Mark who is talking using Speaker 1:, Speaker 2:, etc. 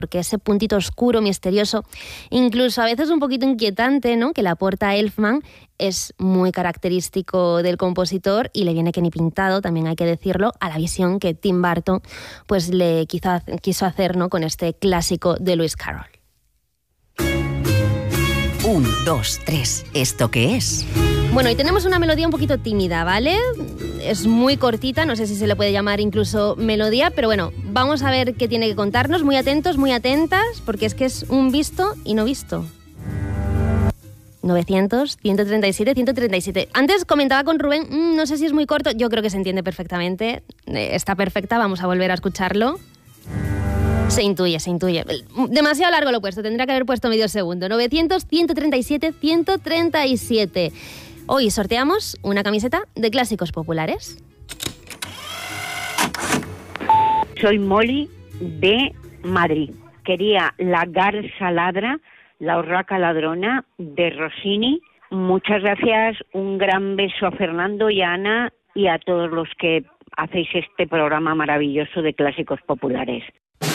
Speaker 1: porque ese puntito oscuro, misterioso, incluso a veces un poquito inquietante, ¿no?, que le aporta Elfman, es muy característico del compositor y le viene que ni pintado, también hay que decirlo, a la visión que Tim Burton pues le quiso hacer, ¿no?, con este clásico de Lewis Carroll.
Speaker 2: 1, 2, 3. ¿Esto qué es?
Speaker 1: Bueno, y tenemos una melodía un poquito tímida, ¿vale? Es muy cortita, no sé si se le puede llamar incluso melodía, pero bueno, vamos a ver qué tiene que contarnos. Muy atentos, muy atentas, porque es que es un visto y no visto. 900, 137, 137. Antes comentaba con Rubén, no sé si es muy corto, yo creo que se entiende perfectamente. Está perfecta, vamos a volver a escucharlo. Se intuye. Demasiado largo lo he puesto, tendría que haber puesto medio segundo. 900, 137, 137. Hoy sorteamos una camiseta de Clásicos Populares.
Speaker 3: Soy Molly de Madrid. Quería La garza ladra, La urraca ladrona de Rossini. Muchas gracias, un gran beso a Fernando y a Ana y a todos los que hacéis este programa maravilloso de Clásicos Populares.